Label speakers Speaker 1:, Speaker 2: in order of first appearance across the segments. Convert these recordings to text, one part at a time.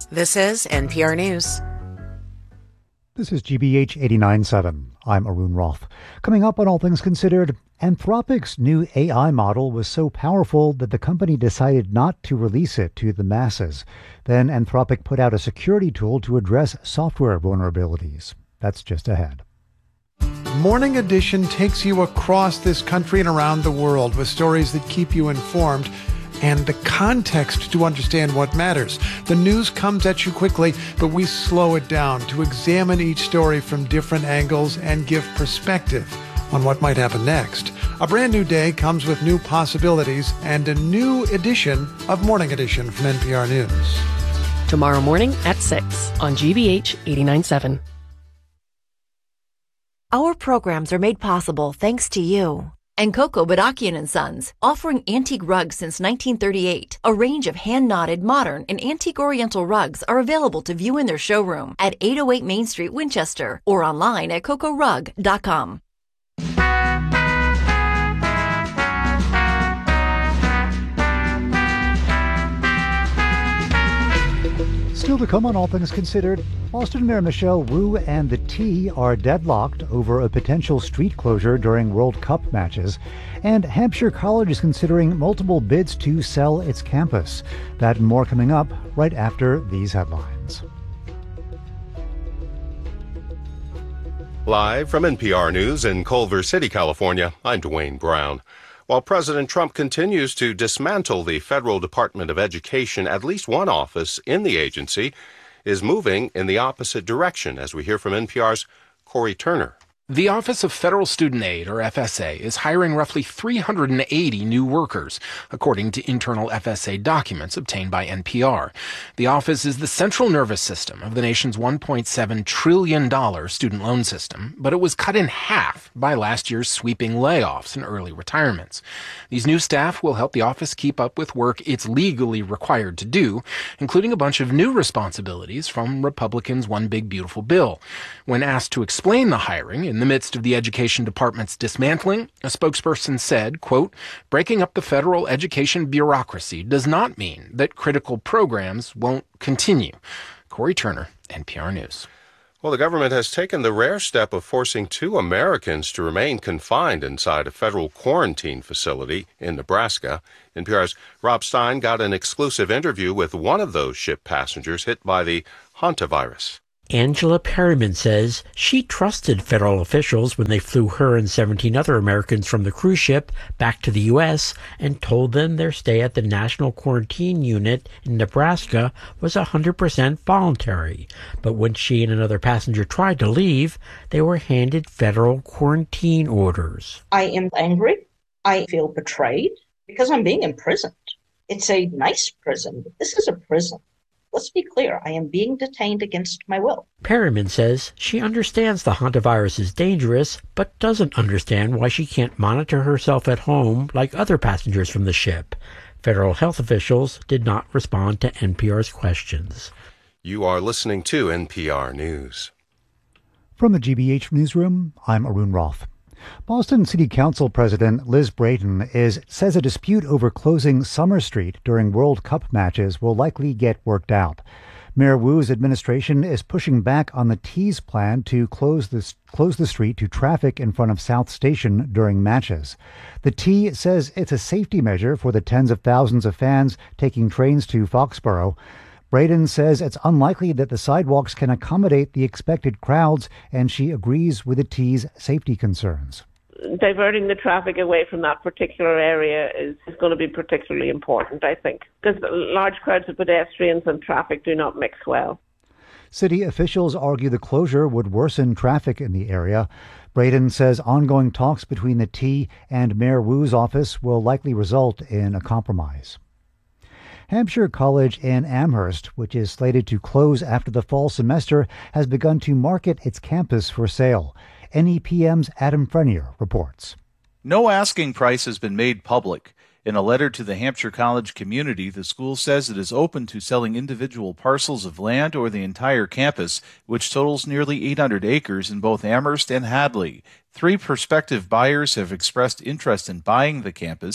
Speaker 1: This is NPR News.
Speaker 2: This is GBH 89.7. I'm Arun Roth. Coming up on All Things Considered, Anthropic's new AI model was so powerful that the company decided not to release it to the masses. Then Anthropic put out a security tool to address software vulnerabilities. That's just ahead.
Speaker 3: Morning Edition takes you across this country and around the world with stories that keep you informed and the context to understand what matters. The news comes at you quickly, but we slow it down to examine each story from different angles and give perspective on what might happen next. A brand new day comes with new possibilities and a new edition of Morning Edition from NPR News.
Speaker 4: Tomorrow morning at 6 on GBH 89.7.
Speaker 5: Our programs are made possible thanks to you. And Coco Badakian & Sons, offering antique rugs since 1938. A range of hand-knotted, modern, and antique oriental rugs are available to view in their showroom at 808 Main Street, Winchester, or online at cocorug.com.
Speaker 2: Still to come on All Things Considered, Boston Mayor Michelle Wu and the T are deadlocked over a potential street closure during World Cup matches, and Hampshire College is considering multiple bids to sell its campus. That and more coming up right after these headlines.
Speaker 6: Live from NPR News in Culver City, California, I'm Dwayne Brown. While President Trump continues to dismantle the Federal Department of Education, at least one office in the agency is moving in the opposite direction, as we hear from NPR's Corey Turner.
Speaker 7: The Office of Federal Student Aid, or FSA, is hiring roughly 380 new workers, according to internal FSA documents obtained by NPR. The office is the central nervous system of the nation's $1.7 trillion student loan system, but it was cut in half by last year's sweeping layoffs and early retirements. These new staff will help the office keep up with work it's legally required to do, including a bunch of new responsibilities from Republicans' One Big Beautiful Bill. When asked to explain the hiring in the midst of the Education Department's dismantling, a spokesperson said, quote, "Breaking up the federal education bureaucracy does not mean that critical programs won't continue." Corey Turner, NPR News.
Speaker 6: Well, the government has taken the rare step of forcing 2 Americans to remain confined inside a federal quarantine facility in Nebraska. NPR's Rob Stein got an exclusive interview with one of those ship passengers hit by the hantavirus.
Speaker 8: Angela Perryman says she trusted federal officials when they flew her and 17 other Americans from the cruise ship back to the U.S. and told them their stay at the National Quarantine Unit in Nebraska was 100% voluntary. But when she and another passenger tried to leave, they were handed federal quarantine orders.
Speaker 9: I am angry. I feel betrayed because I'm being imprisoned. It's a nice prison, but this is a prison. Let's be clear, I am being detained against my will.
Speaker 8: Perryman says she understands the hantavirus is dangerous, but doesn't understand why she can't monitor herself at home like other passengers from the ship. Federal health officials did not respond to NPR's questions.
Speaker 6: You are listening to NPR News.
Speaker 2: From the GBH Newsroom, I'm Arun Roth. Boston City Council President Liz Brayton says a dispute over closing Summer Street during World Cup matches will likely get worked out. Mayor Wu's administration is pushing back on the T's plan to close the street to traffic in front of South Station during matches. The T says it's a safety measure for the tens of thousands of fans taking trains to Foxborough. Brayton says it's unlikely that the sidewalks can accommodate the expected crowds, and she agrees with the T's safety concerns.
Speaker 10: Diverting the traffic away from that particular area is going to be particularly important, I think, because large crowds of pedestrians and traffic do not mix well.
Speaker 2: City officials argue the closure would worsen traffic in the area. Brayton says ongoing talks between the T and Mayor Wu's office will likely result in a compromise. Hampshire College in Amherst, which is slated to close after the fall semester, has begun to market its campus for sale. NEPM's Adam Frenier reports.
Speaker 11: No asking price has been made public. In a letter to the Hampshire College community, the school says it is open to selling individual parcels of land or the entire campus, which totals nearly 800 acres in both Amherst and Hadley. 3 prospective buyers have expressed interest in buying the campus.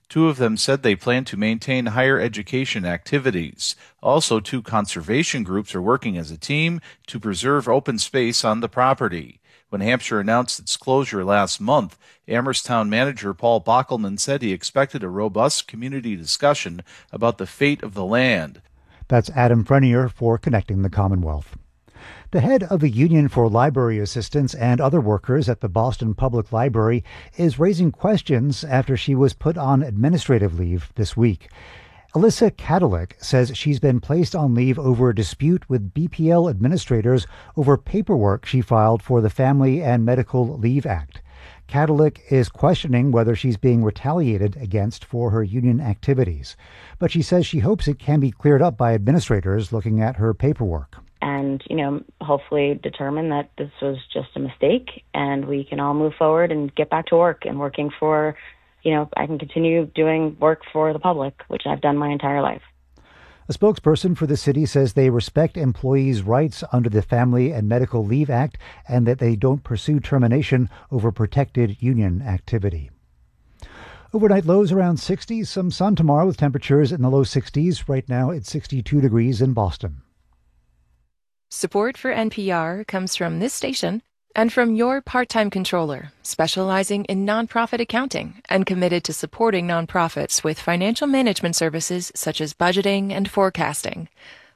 Speaker 11: Two of them said they plan to maintain higher education activities. Also, two conservation groups are working as a team to preserve open space on the property. When Hampshire announced its closure last month, Amherst Town manager Paul Bockelman said he expected a robust community discussion about the fate of the land.
Speaker 2: That's Adam Frenier for Connecting the Commonwealth. The head of the Union for Library Assistants and other workers at the Boston Public Library is raising questions after she was put on administrative leave this week. Alyssa Kadalik says she's been placed on leave over a dispute with BPL administrators over paperwork she filed for the Family and Medical Leave Act. Kadalik is questioning whether she's being retaliated against for her union activities, but she says she hopes it can be cleared up by administrators looking at her paperwork.
Speaker 12: And, hopefully determine that this was just a mistake and we can all move forward and get back to work and working for, I can continue doing work for the public, which I've done my entire life.
Speaker 2: A spokesperson for the city says they respect employees' rights under the Family and Medical Leave Act and that they don't pursue termination over protected union activity. Overnight lows around 60, some sun tomorrow with temperatures in the low 60s. Right now it's 62 degrees in Boston.
Speaker 13: Support for NPR comes from this station and from your part-time controller, specializing in nonprofit accounting and committed to supporting nonprofits with financial management services such as budgeting and forecasting.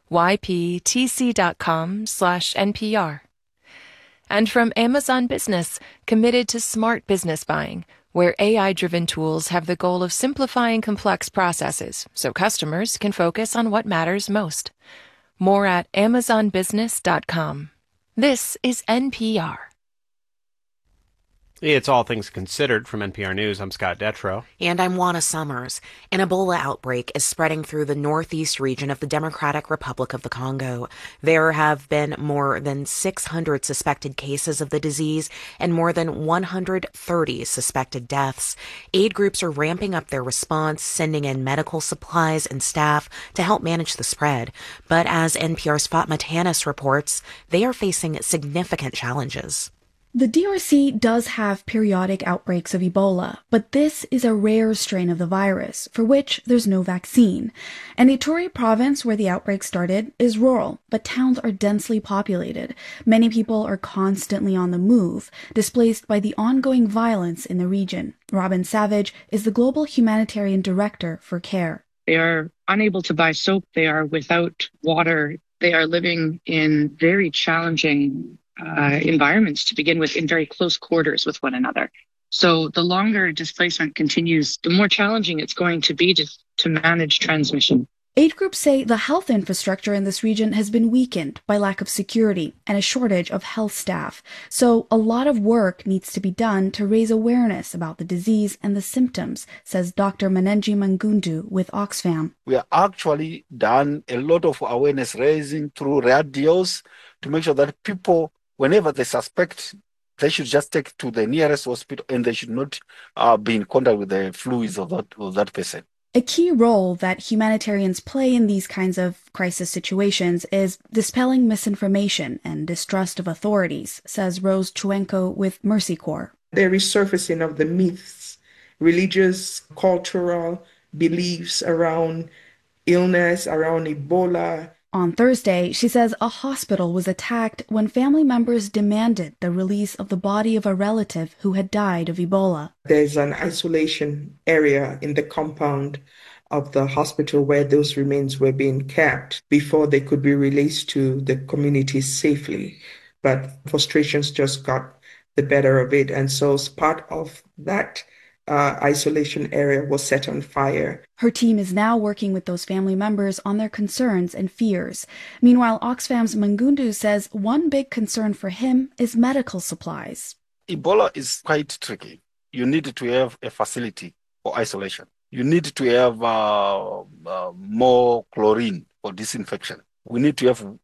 Speaker 13: yptc.com/NPR. And from Amazon Business, committed to smart business buying, where AI-driven tools have the goal of simplifying complex processes so customers can focus on what matters most. More at amazonbusiness.com. This is NPR.
Speaker 14: It's All Things Considered from NPR News. I'm Scott Detrow.
Speaker 1: And I'm Juana Summers. An Ebola outbreak is spreading through the northeast region of the Democratic Republic of the Congo. There have been more than 600 suspected cases of the disease and more than 130 suspected deaths. Aid groups are ramping up their response, sending in medical supplies and staff to help manage the spread. But as NPR's Fatma Tanis reports, they are facing significant challenges.
Speaker 15: The DRC does have periodic outbreaks of Ebola, but this is a rare strain of the virus, for which there's no vaccine. And Ituri province, where the outbreak started, is rural, but towns are densely populated. Many people are constantly on the move, displaced by the ongoing violence in the region. Robin Savage is the Global Humanitarian Director for CARE.
Speaker 16: They are unable to buy soap. They are without water. They are living in very challenging environments to begin with, in very close quarters with one another. So the longer displacement continues, the more challenging it's going to be to manage transmission.
Speaker 15: Aid groups say the health infrastructure in this region has been weakened by lack of security and a shortage of health staff. So a lot of work needs to be done to raise awareness about the disease and the symptoms, says Dr. Manenji Mangundu with Oxfam.
Speaker 17: We have actually done a lot of awareness raising through radios to make sure that people, whenever they suspect, they should just take to the nearest hospital and they should not be in contact with the fluids of that person.
Speaker 15: A key role that humanitarians play in these kinds of crisis situations is dispelling misinformation and distrust of authorities, says Rose Chuenko with Mercy Corps.
Speaker 18: The resurfacing of the myths, religious, cultural beliefs around illness, around Ebola.
Speaker 15: On Thursday, she says a hospital was attacked when family members demanded the release of the body of a relative who had died of Ebola.
Speaker 18: There's an isolation area in the compound of the hospital where those remains were being kept before they could be released to the community safely. But frustrations just got the better of it. And so as part of that isolation area was set on fire.
Speaker 15: Her team is now working with those family members on their concerns and fears. Meanwhile, Oxfam's Mangundu says one big concern for him is medical supplies.
Speaker 17: Ebola is quite tricky. You need to have a facility for isolation. You need to have more chlorine for disinfection. We need to have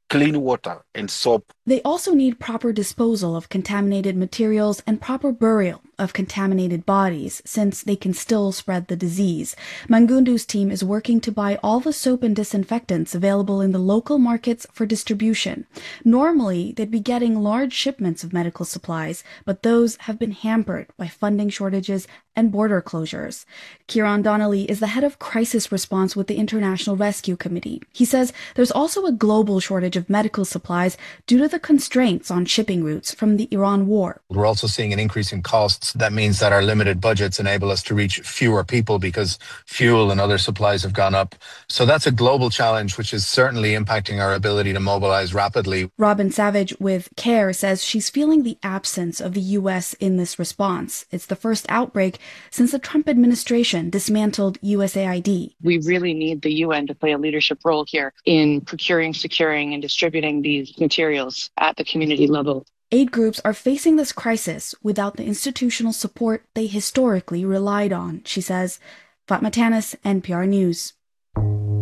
Speaker 17: clean water and soap.
Speaker 15: They also need proper disposal of contaminated materials and proper burial of contaminated bodies, since they can still spread the disease. Mangundu's team is working to buy all the soap and disinfectants available in the local markets for distribution. Normally, they'd be getting large shipments of medical supplies, but those have been hampered by funding shortages and border closures. Kieran Donnelly is the head of crisis response with the International Rescue Committee. He says there's also a global shortage of medical supplies due to the constraints on shipping routes from the Iran war.
Speaker 19: We're also seeing an increase in costs. That means that our limited budgets enable us to reach fewer people because fuel and other supplies have gone up. So that's a global challenge, which is certainly impacting our ability to mobilize rapidly.
Speaker 15: Robin Savage with CARE says she's feeling the absence of the U.S. in this response. It's the first outbreak since the Trump administration dismantled USAID.
Speaker 16: We really need the UN to play a leadership role here in procuring, securing, and distributing these materials at the community level.
Speaker 15: Aid groups are facing this crisis without the institutional support they historically relied on, she says. Fatma Tanis, NPR News.